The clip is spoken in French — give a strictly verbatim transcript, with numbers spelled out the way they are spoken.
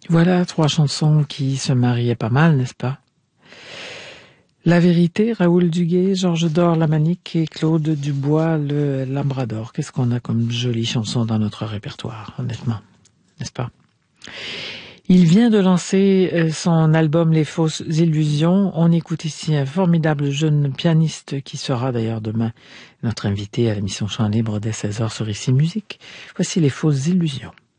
Voilà trois chansons qui se mariaient pas mal, n'est-ce pas? La Vérité, Raoul Duguay, Georges Dor, La Manique et Claude Dubois, le Labrador. Qu'est-ce qu'on a comme jolie chanson dans notre répertoire, honnêtement, n'est-ce pas? Il vient de lancer son album Les Fausses Illusions. On écoute ici un formidable jeune pianiste qui sera d'ailleurs demain notre invité à l'émission Chant Libre dès seize heures sur Ici Musique. Voici Les Fausses Illusions.